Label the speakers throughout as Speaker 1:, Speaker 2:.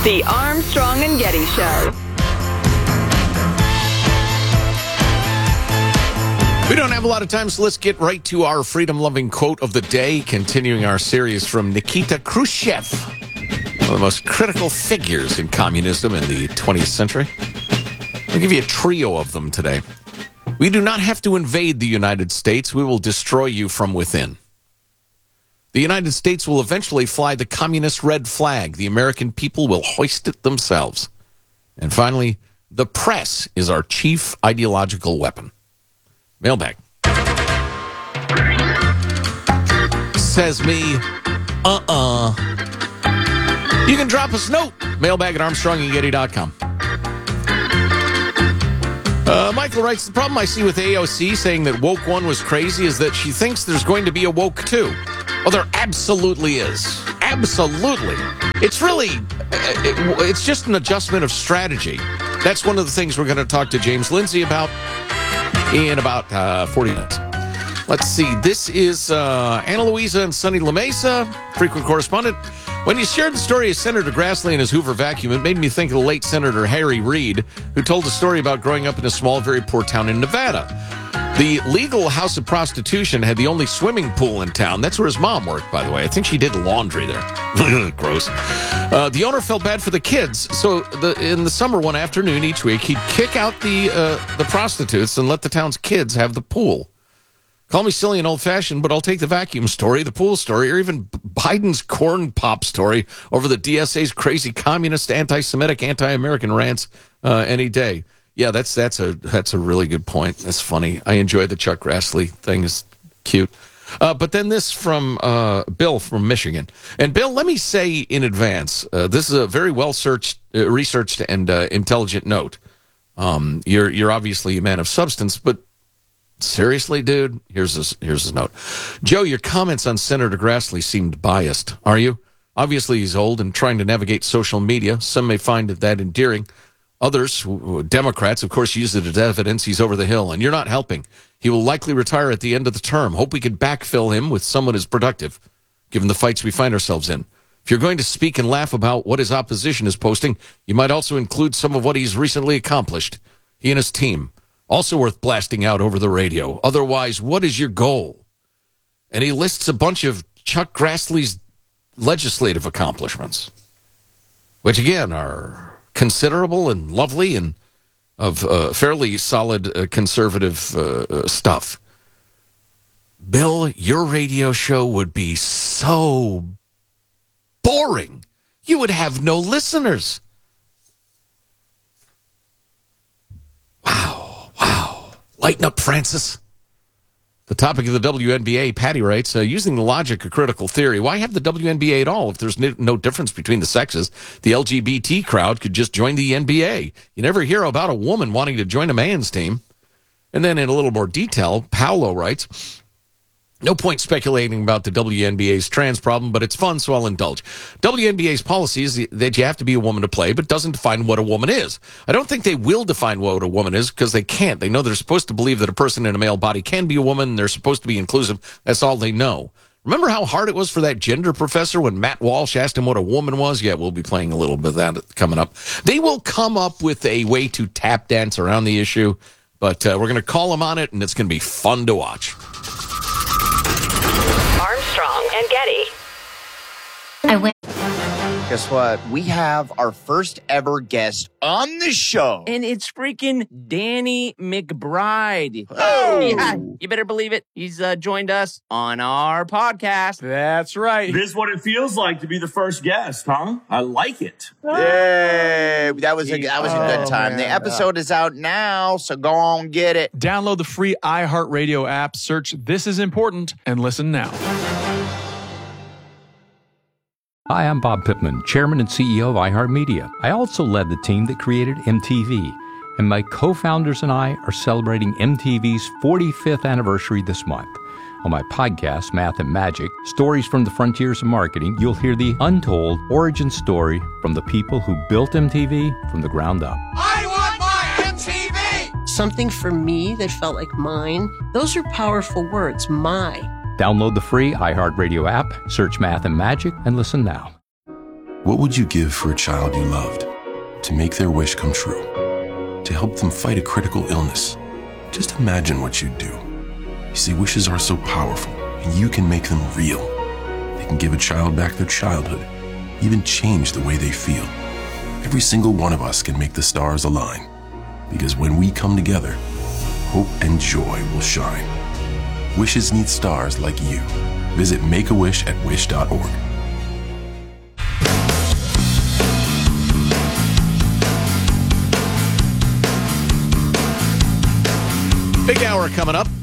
Speaker 1: The Armstrong and Getty Show.
Speaker 2: We don't have a lot of time, so let's get right to our freedom-loving quote of the day, continuing our series from Nikita Khrushchev, one of the most critical figures in communism in the 20th century. I'll give you a trio of them today. We do not have to invade the United States. We will destroy you from within. The United States will eventually fly the communist red flag. The American people will hoist it themselves. And finally, the press is our chief ideological weapon. Mailbag. Says me, You can drop us a note. Mailbag at ArmstrongandGetty.com. Michael writes, the problem I see with AOC saying that Woke 1 was crazy is that she thinks there's going to be a Woke 2. Well, there absolutely is. Absolutely. It's really, it's just an adjustment of strategy. That's one of the things we're going to talk to James Lindsay about in about 40 minutes. Let's see. This is Ana Luisa and Sunny La Mesa, frequent correspondent. When you shared the story of Senator Grassley and his Hoover vacuum, it made me think of the late Senator Harry Reid, who told a story about growing up in a small, very poor town in Nevada. The legal house of prostitution had the only swimming pool in town. That's where his mom worked, by the way. I think she did laundry there. Gross. The owner felt bad for the kids, so in the summer one afternoon each week, he'd kick out the prostitutes and let the town's kids have the pool. Call me silly and old-fashioned, but I'll take the vacuum story, the pool story, or even Biden's corn pop story over the DSA's crazy communist, anti-Semitic, anti-American rants any day. Yeah, that's a really good point. That's funny. I enjoy the Chuck Grassley thing. It's cute. But then this from Bill from Michigan. And Bill, let me say in advance, this is a very researched and intelligent note. You're obviously a man of substance, but seriously, dude, here's his note. Joe, your comments on Senator Grassley seemed biased. Are you? Obviously, he's old and trying to navigate social media. Some may find that endearing. Others, Democrats, of course, use it as evidence he's over the hill, and you're not helping. He will likely retire at the end of the term. Hope we could backfill him with someone as productive, given the fights we find ourselves in. If you're going to speak and laugh about what his opposition is posting, you might also include some of what he's recently accomplished. He and his team. Also worth blasting out over the radio. Otherwise, what is your goal? And he lists a bunch of Chuck Grassley's legislative accomplishments, which, again, are considerable and lovely and of fairly solid conservative stuff. Bill, your radio show would be so boring. You would have no listeners. Wow. Lighten up, Francis. The topic of the WNBA, Patty writes, using the logic of critical theory, why have the WNBA at all if there's no difference between the sexes? The LGBT crowd could just join the NBA. You never hear about a woman wanting to join a man's team. And then in a little more detail, Paolo writes, no point speculating about the WNBA's trans problem, but it's fun, so I'll indulge. WNBA's policy is that you have to be a woman to play, but doesn't define what a woman is. I don't think they will define what a woman is because they can't. They know they're supposed to believe that a person in a male body can be a woman, and they're supposed to be inclusive. That's all they know. Remember how hard it was for that gender professor when Matt Walsh asked him what a woman was? Yeah, we'll be playing a little bit of that coming up. They will come up with a way to tap dance around the issue, but we're going to call them on it, and it's going to be fun to watch.
Speaker 1: Armstrong and Getty.
Speaker 3: Guess what? We have our first ever guest on the show.
Speaker 4: And it's freaking Danny McBride.
Speaker 3: Oh!
Speaker 4: Yeah, you better believe it. He's joined us on our podcast.
Speaker 5: That's right.
Speaker 6: This is what it feels like to be the first guest, huh? I like it.
Speaker 3: Yay! That was a good time.
Speaker 5: Man.
Speaker 3: The episode is out now, so go on get it.
Speaker 5: Download the free iHeartRadio app, search This Is Important, and listen now.
Speaker 7: Hi, I'm Bob Pittman, Chairman and CEO of iHeartMedia. I also led the team that created MTV, and my co-founders and I are celebrating MTV's 45th anniversary this month. On my podcast, Math and Magic, Stories from the Frontiers of Marketing, you'll hear the untold origin story from the people who built MTV from the ground up.
Speaker 8: I want my MTV! Something for me that felt like mine. Those are powerful words, my.
Speaker 7: Download the free iHeartRadio app, search Math and Magic, and listen now.
Speaker 9: What would you give for a child you loved? To make their wish come true? To help them fight a critical illness? Just imagine what you'd do. You see, wishes are so powerful, and you can make them real. They can give a child back their childhood, even change the way they feel. Every single one of us can make the stars align, because when we come together, hope and joy will shine. Wishes need stars like you. Visit Make-A-Wish at wish.org.
Speaker 2: Big hour coming up.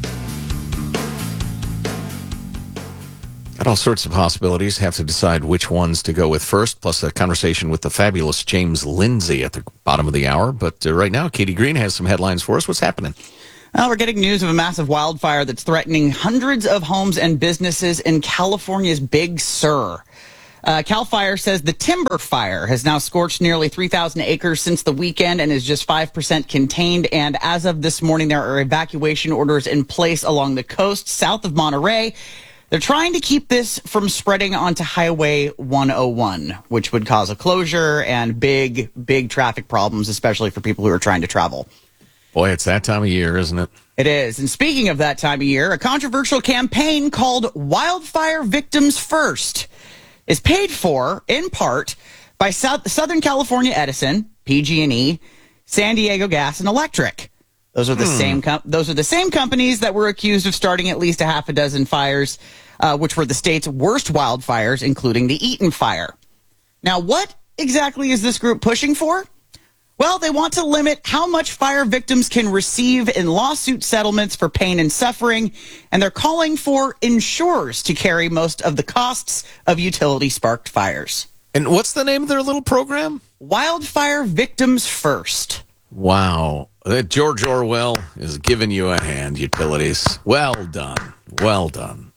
Speaker 2: Got all sorts of possibilities. Have to decide which ones to go with first, plus a conversation with the fabulous James Lindsay at the bottom of the hour. But right now, Katie Green has some headlines for us. What's happening?
Speaker 10: Well, we're getting news of a massive wildfire that's threatening hundreds of homes and businesses in California's Big Sur. CAL FIRE says the timber fire has now scorched nearly 3,000 acres since the weekend and is just 5% contained. And as of this morning, there are evacuation orders in place along the coast south of Monterey. They're trying to keep this from spreading onto Highway 101, which would cause a closure and big traffic problems, especially for people who are trying to travel.
Speaker 2: Boy, it's that time of year, isn't it?
Speaker 10: It is. And speaking of that time of year, a controversial campaign called Wildfire Victims First is paid for, in part, by Southern California Edison, PG&E, San Diego Gas and Electric. Those are the same companies that were accused of starting at least a half a dozen fires, which were the state's worst wildfires, including the Eaton Fire. Now, what exactly is this group pushing for? Well, they want to limit how much fire victims can receive in lawsuit settlements for pain and suffering, and they're calling for insurers to carry most of the costs of utility-sparked fires.
Speaker 2: And what's the name of their little program?
Speaker 10: Wildfire Victims First.
Speaker 2: Wow. George Orwell is giving you a hand, utilities. Well done. Well done.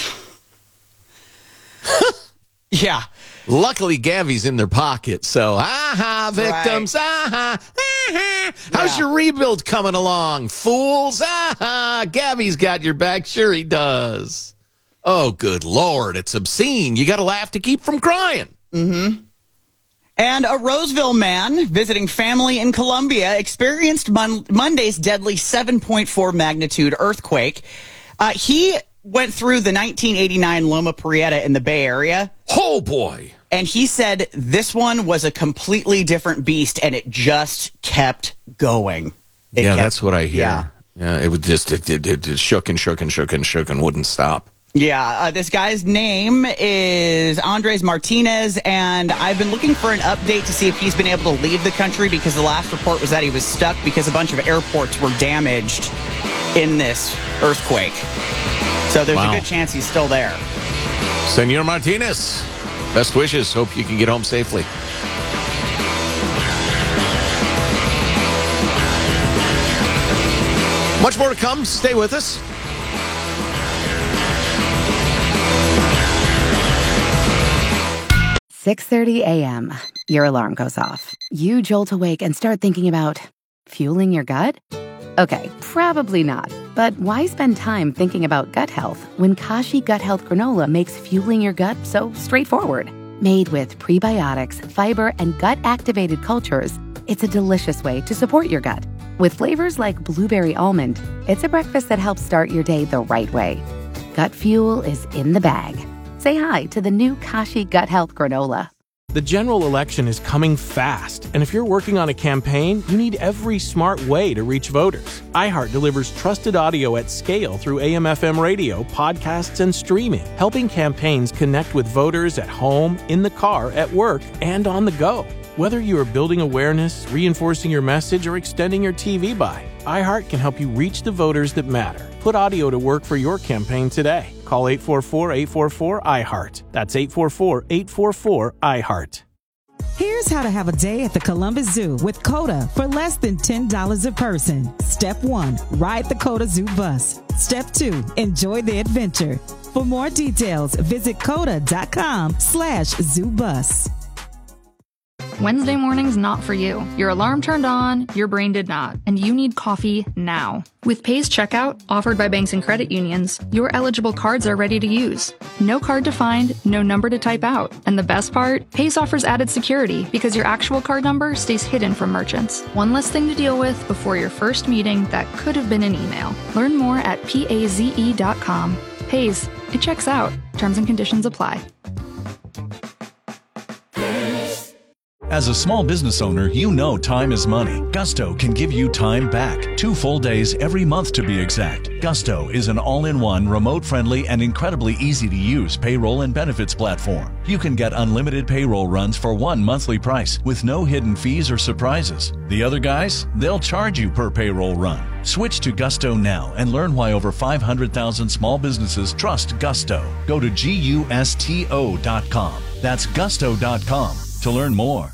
Speaker 10: Yeah.
Speaker 2: Luckily, Gavi's in their pocket, so victims,
Speaker 10: right.
Speaker 2: How's your rebuild coming along, fools? Gavi's got your back. Sure he does. Oh, good Lord, it's obscene. You got to laugh to keep from crying.
Speaker 10: Mm-hmm. And a Roseville man visiting family in Colombia experienced Monday's deadly 7.4 magnitude earthquake. He went through the 1989 Loma Prieta in the Bay Area.
Speaker 2: Oh, boy.
Speaker 10: And he said this one was a completely different beast, and it just kept going.
Speaker 2: That's what I hear.
Speaker 10: Yeah,
Speaker 2: it would just it shook and shook and shook and shook and wouldn't stop.
Speaker 10: Yeah, this guy's name is Andres Martinez, and I've been looking for an update to see if he's been able to leave the country, because the last report was that he was stuck because a bunch of airports were damaged in this earthquake. So there's a good chance he's still there.
Speaker 2: Senor Martinez, best wishes. Hope you can get home safely. Much more to come. Stay with us.
Speaker 11: "6:30 a.m. Your alarm goes off. You jolt awake and start thinking about fueling your gut? Okay, probably not. But why spend time thinking about gut health when Kashi Gut Health Granola makes fueling your gut so straightforward? Made with prebiotics, fiber, and gut-activated cultures, it's a delicious way to support your gut. With flavors like blueberry almond, it's a breakfast that helps start your day the right way. Gut fuel is in the bag. Say hi to the new Kashi Gut Health Granola.
Speaker 12: The general election is coming fast, and if you're working on a campaign, you need every smart way to reach voters. iHeart delivers trusted audio at scale through AM/FM radio, podcasts, and streaming, helping campaigns connect with voters at home, in the car, at work, and on the go. Whether you are building awareness, reinforcing your message, or extending your TV buy, iHeart can help you reach the voters that matter. Put audio to work for your campaign today. Call 844-844-iHeart. That's 844-844-iHeart.
Speaker 13: Here's how to have a day at the Columbus Zoo with COTA for less than $10 a person. Step 1, ride the COTA Zoo bus. Step 2, enjoy the adventure. For more details, visit COTA.com/zoobus.
Speaker 14: Wednesday morning's not for you. Your alarm turned on, your brain did not, and you need coffee now. With Paze Checkout, offered by banks and credit unions, your eligible cards are ready to use. No card to find, no number to type out. And the best part? Paze offers added security because your actual card number stays hidden from merchants. One less thing to deal with before your first meeting that could have been an email. Learn more at paze.com. Paze, it checks out. Terms and conditions apply.
Speaker 15: As a small business owner, you know time is money. Gusto can give you time back. 2 full days every month to be exact. Gusto is an all-in-one, remote-friendly, and incredibly easy-to-use payroll and benefits platform. You can get unlimited payroll runs for one monthly price with no hidden fees or surprises. The other guys, they'll charge you per payroll run. Switch to Gusto now and learn why over 500,000 small businesses trust Gusto. Go to GUSTO.com. That's Gusto.com to learn more.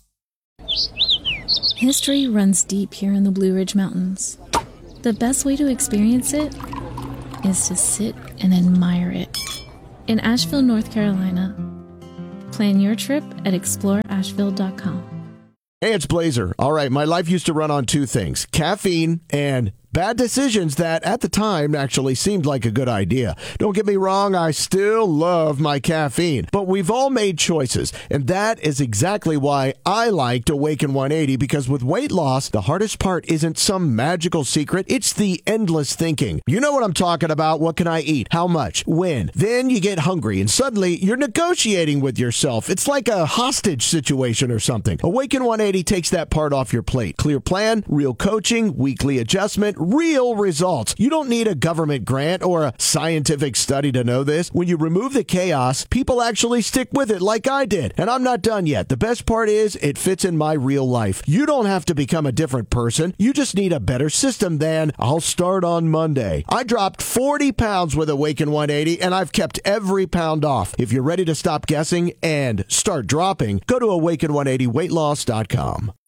Speaker 16: History runs deep here in the Blue Ridge Mountains. The best way to experience it is to sit and admire it. In Asheville, North Carolina. Plan your trip at exploreasheville.com.
Speaker 17: Hey, it's Blazer. All right, my life used to run on 2 things, caffeine and bad decisions that at the time actually seemed like a good idea. Don't get me wrong, I still love my caffeine, but we've all made choices, and that is exactly why I liked Awaken 180, because with weight loss, the hardest part isn't some magical secret, it's the endless thinking. You know what I'm talking about. What can I eat? How much? When? Then you get hungry, and suddenly you're negotiating with yourself. It's like a hostage situation or something. Awaken 180 takes that part off your plate. Clear plan, real coaching, weekly adjustment, real results. You don't need a government grant or a scientific study to know this. When you remove the chaos, people actually stick with it like I did. And I'm not done yet. The best part is it fits in my real life. You don't have to become a different person. You just need a better system than I'll start on Monday. I dropped 40 pounds with Awaken 180 and I've kept every pound off. If you're ready to stop guessing and start dropping, go to awaken180weightloss.com.